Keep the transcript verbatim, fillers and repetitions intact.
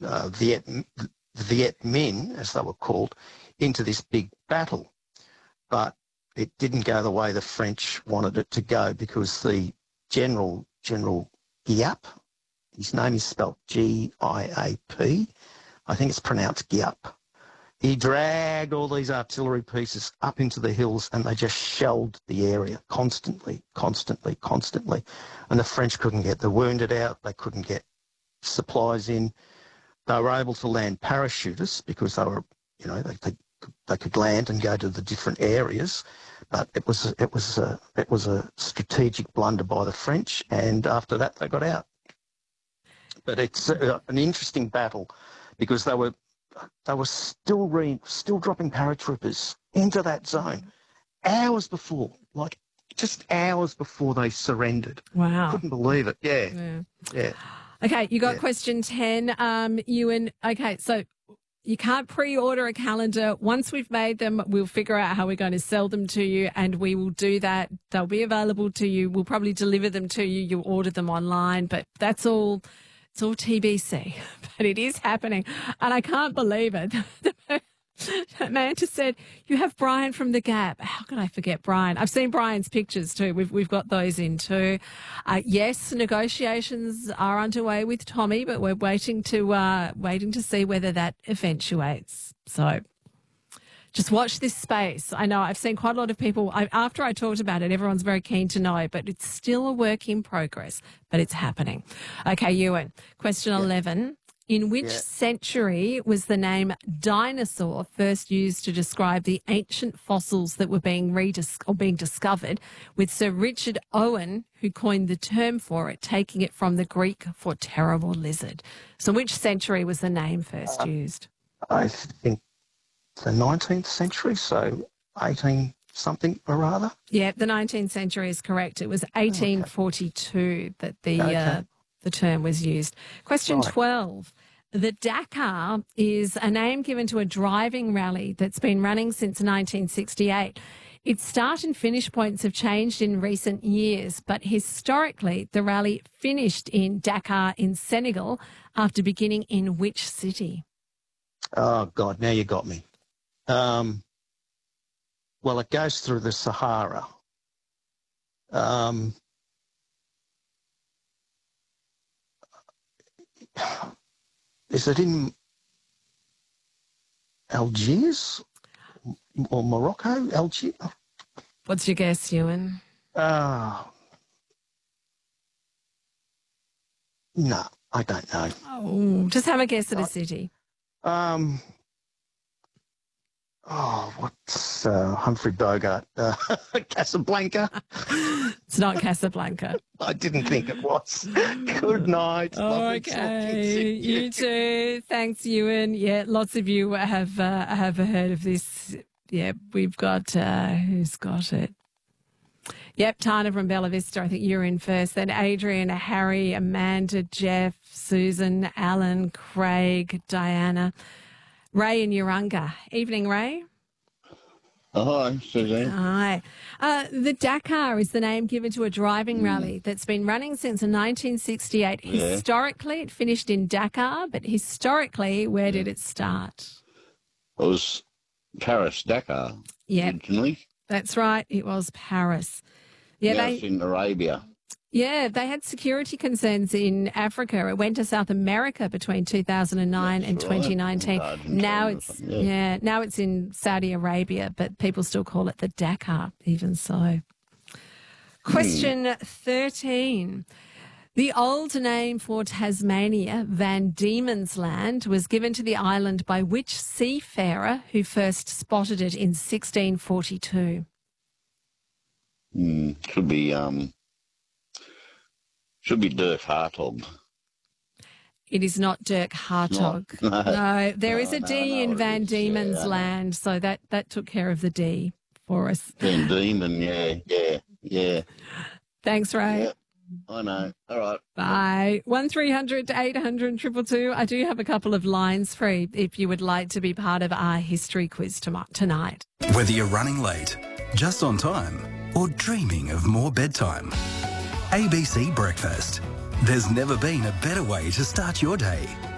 uh, Viet, Viet Minh, as they were called, into this big battle. But it didn't go the way the French wanted it to go because the general, General Giap, his name is spelled G I A P, I think it's pronounced Giap. He dragged all these artillery pieces up into the hills and they just shelled the area constantly, constantly, constantly. And the French couldn't get the wounded out. They couldn't get supplies in. They were able to land parachutists because they were, you know, they, they, they could land and go to the different areas. But it was, it was, a, it was a strategic blunder by the French. And after that, they got out. But it's uh, an interesting battle because they were they were still re, still dropping paratroopers into that zone hours before, like just hours before they surrendered. Wow. Couldn't believe it. Yeah. Yeah. yeah. Okay, you got Yeah. question ten, um, Ewan. Okay, so you can't pre-order a calendar. Once we've made them, we'll figure out how we're going to sell them to you, and we will do that. They'll be available to you. We'll probably deliver them to you. You'll order them online, but that's all. It's all T B C, but it is happening, and I can't believe it. That man just said, "You have Brian from The Gap." How could I forget Brian? I've seen Brian's pictures too. We've we've got those in too. Uh, yes, negotiations are underway with Tommy, but we're waiting to uh, waiting to see whether that eventuates. So. Just watch this space. I know I've seen quite a lot of people, I, after I talked about it, everyone's very keen to know, but it's still a work in progress, but it's happening. Okay, Ewan, question yeah. eleven. In which yeah. century was the name dinosaur first used to describe the ancient fossils that were being redis- or being discovered, with Sir Richard Owen, who coined the term for it, taking it from the Greek for terrible lizard? So which century was the name first uh, used? I think the nineteenth century, so eighteen something or rather. Yeah, the nineteenth century is correct. It was eighteen forty-two okay. that the okay. uh, the term was used. Question right. twelve. The Dakar is a name given to a driving rally that's been running since nineteen sixty-eight. Its start and finish points have changed in recent years, but historically the rally finished in Dakar in Senegal after beginning in which city? Oh, God, now you got me. Um, well, it goes through the Sahara. Um, is it in Algiers or Morocco? Algiers? What's your guess, Ewan? Uh, no, I don't know. Oh, just have a guess at a city. Um. Oh, what's uh, Humphrey Bogart? Uh, Casablanca? It's not Casablanca. I didn't think it was. Good night. Okay, you too. Thanks, Ewan. Yeah, lots of you have uh, have heard of this. Yeah, we've got, uh, who's got it? Yep, Tana from Bella Vista. I think you're in first. Then Adrian, Harry, Amanda, Jeff, Susan, Alan, Craig, Diana. Ray in Urunga. Evening, Ray. Oh, hi, Suzanne. Hi. Uh, the Dakar is the name given to a driving mm. rally that's been running since nineteen sixty-eight. Yeah. Historically, it finished in Dakar, but historically, where yeah. did it start? It was Paris, Dakar, yep. originally. That's right. It was Paris. Yeah, now they, it's in Arabia. Yeah, they had security concerns in Africa. It went to South America between two thousand nine That's and right. twenty nineteen. Now it's yeah. yeah, now it's in Saudi Arabia, but people still call it the Dakar, even so. Question hmm. thirteen. The old name for Tasmania, Van Diemen's Land, was given to the island by which seafarer who first spotted it in sixteen forty-two? Hmm, could be um Should be Dirk Hartog. It is not Dirk Hartog. No, no there no, is a D no, no, in Van Diemen's yeah, Land, so that, that took care of the D for us. Van Diemen, yeah, yeah, yeah. Thanks, Ray. Yeah, I know. All right. Bye. one three hundred eight hundred two two two. I do have a couple of lines free if you would like to be part of our history quiz tom- tonight. Whether you're running late, just on time, or dreaming of more bedtime, A B C Breakfast. There's never been a better way to start your day.